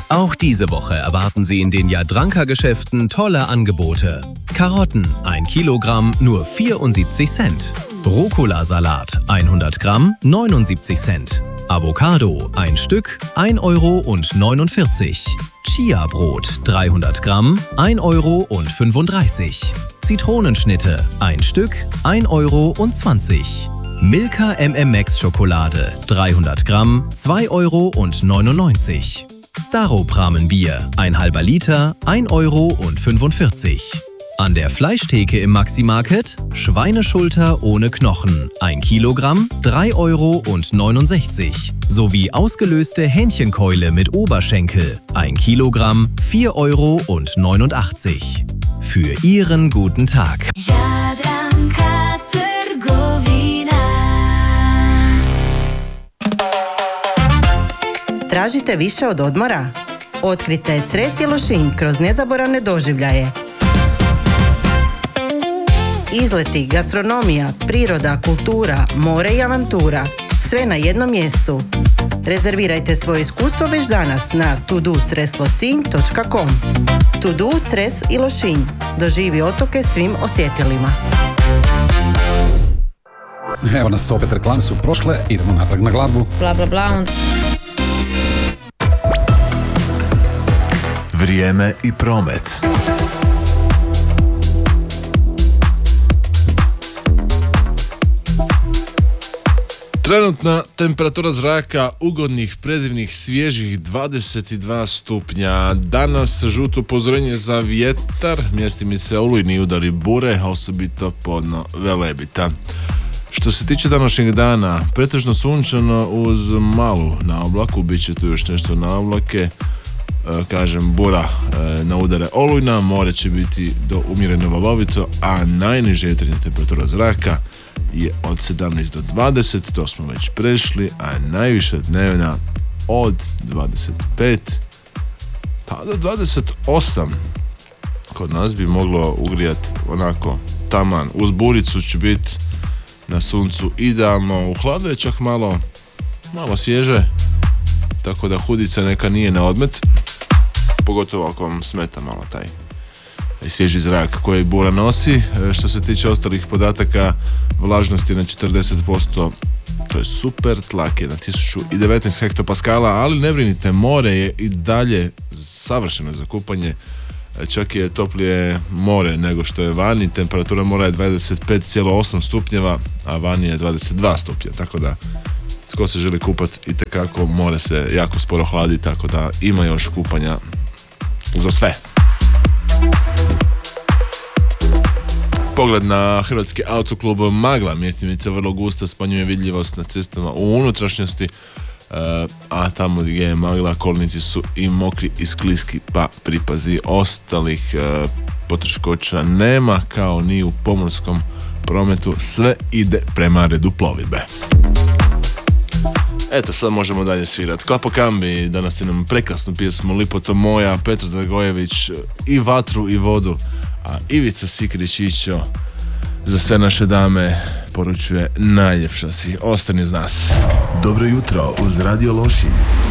Auch diese Woche erwarten Sie in den Jadranka-Geschäften tolle Angebote. Karotten 1 Kilogramm nur 74 Cent. Rucola-Salat 100 Gramm 79 Cent. Avocado 1 Stück 1,49 €. Chia-Brot 300 Gramm 1,35 €. Zitronenschnitte 1 Stück 1,20 €. Milka MMX Schokolade 300 Gramm 2,99 €. Staropramenbier 1,5 Liter 1,45 €. An der Fleischtheke im Maxi-Market Schweineschulter ohne Knochen 1 Kilogramm 3,69 € sowie ausgelöste Hähnchenkeule mit Oberschenkel 1 Kilogramm 4,89 €. Für Ihren guten Tag. Jadranka trgovina. Tražite više od odmora? Otkrite Cres i Lošinj kroz nezaboravne doživljaje. Izleti, gastronomija, priroda, kultura, more i avantura. Sve na jednom mjestu. Rezervirajte svoje iskustvo već danas na tudocreslosinj.com. Tudu Cres i Lošinj. Doživi otoke svim osjetilima. Evo nas, opet reklame su prošle, idemo natrag na glazbu. Bla bla bla. Vrijeme i promet. Trenutna temperatura zraka ugodnih, predivnih, svježih 22 stupnja. Danas žuto upozorenje za vjetar, mjestimice olujni udari bure, osobito podno Velebita. Što se tiče današnjeg dana, pretežno sunčano uz malu na oblaku, bit će tu još nešto na oblake. Kažem, bura na udare olujna, more će biti do umjereno valovito, a najniža jutarnja temperatura zraka je od 17 do 20, to smo već prešli, a najviša dnevna od 25 pa do 28. Kod nas bi moglo ugrijati onako taman, uz buricu će biti na suncu idealno, u hladu je čak malo svježe, tako da hudica neka nije na odmet, pogotovo ako vam smeta malo taj svježi zrak koji bura nosi. Što se tiče ostalih podataka, vlažnost je na 40%, to je super, tlak je na 1019 hektopaskala, ali ne brinite, more je i dalje savršeno za kupanje, čak je toplije more nego što je vani, temperatura mora je 25,8 stupnjeva, a vani je 22 stupnja, tako da tko se želi kupati, itekako more se jako sporo hladi, tako da ima još kupanja za sve. Pogled na Hrvatski autoklub Magla, mjestimica vrlo gusta, smanjuje vidljivost na cestama u unutrašnjosti, a tamo gdje je magla kolnici su i mokri i skliski, pa pripazi. Ostalih poteškoća nema, kao ni u pomorskom prometu, sve ide prema redu plovidbe. Eto, sad možemo dalje svirati. Klapo Kambi danas je nam prekrasnu pjesmu Lipoto moja, Petar Dragojević i vatru i vodu, a Ivica Sikrić-Ićo za sve naše dame poručuje najljepša si, ostani uz nas. Dobro jutro uz Radio Lošinj.